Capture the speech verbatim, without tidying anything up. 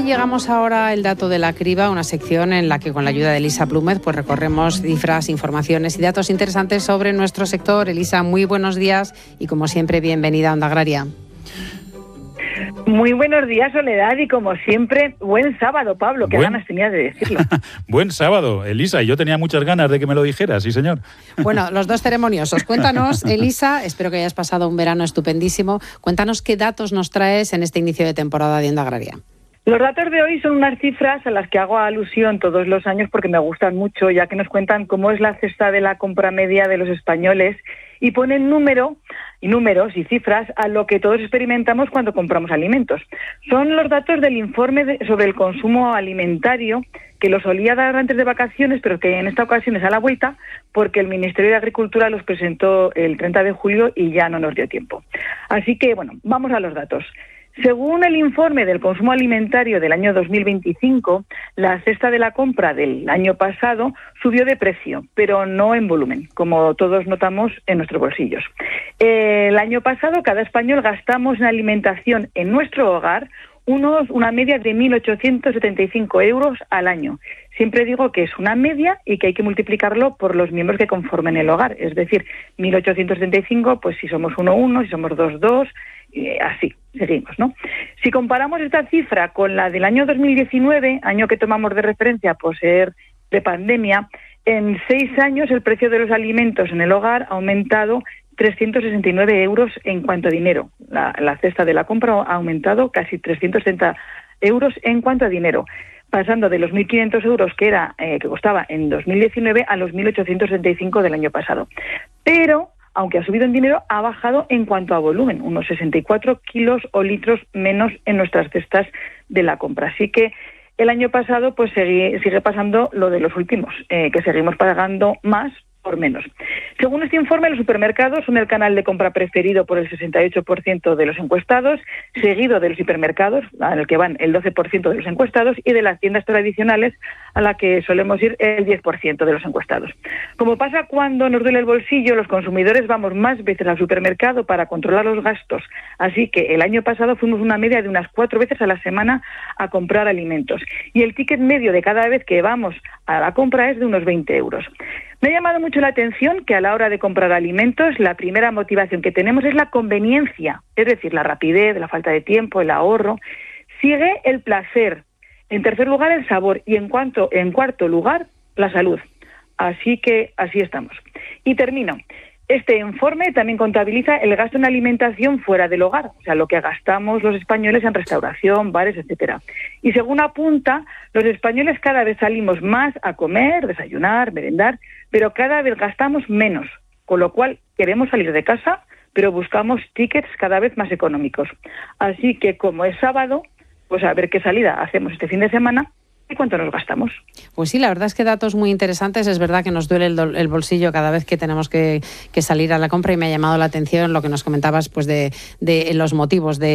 Y llegamos ahora al dato de la criba, una sección en la que con la ayuda de Elisa Plúmez pues recorremos cifras, informaciones y datos interesantes sobre nuestro sector. Elisa, muy buenos días y como siempre bienvenida a Onda Agraria. Muy buenos días, Soledad, y como siempre, buen sábado, Pablo, qué buen... ganas tenía de decirlo. Buen sábado, Elisa, y yo tenía muchas ganas de que me lo dijeras, sí señor. Bueno, los dos ceremoniosos. Cuéntanos, Elisa, espero que hayas pasado un verano estupendísimo, cuéntanos qué datos nos traes en este inicio de temporada de Onda Agraria. Los datos de hoy son unas cifras a las que hago alusión todos los años porque me gustan mucho, ya que nos cuentan cómo es la cesta de la compra media de los españoles y ponen número y números y cifras a lo que todos experimentamos cuando compramos alimentos. Son los datos del informe de, sobre el consumo alimentario que los solía dar antes de vacaciones, pero que en esta ocasión es a la vuelta porque el Ministerio de Agricultura los presentó el treinta de julio y ya no nos dio tiempo. Así que, bueno, vamos a los datos. Según el informe del consumo alimentario del año dos mil veinticinco, la cesta de la compra del año pasado subió de precio, pero no en volumen, como todos notamos en nuestros bolsillos. El año pasado, cada español gastamos en alimentación en nuestro hogar unos, una media de mil ochocientos setenta y cinco euros al año. Siempre digo que es una media y que hay que multiplicarlo por los miembros que conformen el hogar, es decir, mil ochocientos setenta y cinco, pues si somos uno uno, si somos dos dos, eh, así, seguimos, ¿no? Si comparamos esta cifra con la del año dos mil diecinueve, año que tomamos de referencia por ser de pandemia, en seis años el precio de los alimentos en el hogar ha aumentado trescientos sesenta y nueve euros en cuanto a dinero. La, la cesta de la compra ha aumentado casi trescientos setenta euros en cuanto a dinero, pasando de los mil quinientos euros que era eh, que costaba en dos mil diecinueve a los mil ochocientos setenta y cinco del año pasado. Pero, aunque ha subido en dinero, ha bajado en cuanto a volumen, unos sesenta y cuatro kilos o litros menos en nuestras cestas de la compra. Así que el año pasado pues sigue, sigue pasando lo de los últimos, eh, que seguimos pagando más por menos. Según este informe, los supermercados son el canal de compra preferido por el sesenta y ocho por ciento de los encuestados, seguido de los hipermercados, en el que van el doce por ciento de los encuestados, y de las tiendas tradicionales, a la que solemos ir el diez por ciento de los encuestados. Como pasa cuando nos duele el bolsillo, los consumidores vamos más veces al supermercado para controlar los gastos. Así que el año pasado fuimos una media de unas cuatro veces a la semana a comprar alimentos. Y el ticket medio de cada vez que vamos a la compra es de unos veinte euros. Me ha llamado mucho la atención que a la hora de comprar alimentos, la primera motivación que tenemos es la conveniencia, es decir, la rapidez, la falta de tiempo, el ahorro. Sigue el placer. En tercer lugar, el sabor. Y en, cuanto, en cuarto lugar, la salud. Así que así estamos. Y termino. Este informe también contabiliza el gasto en alimentación fuera del hogar, o sea, lo que gastamos los españoles en restauración, bares, etcétera. Y según apunta, los españoles cada vez salimos más a comer, desayunar, merendar, pero cada vez gastamos menos, con lo cual queremos salir de casa, pero buscamos tickets cada vez más económicos. Así que como es sábado, pues a ver qué salida hacemos este fin de semana y cuánto nos gastamos. Pues sí, la verdad es que datos muy interesantes. Es verdad que nos duele el, el bolsillo cada vez que tenemos que, que salir a la compra y me ha llamado la atención lo que nos comentabas pues de, de los motivos de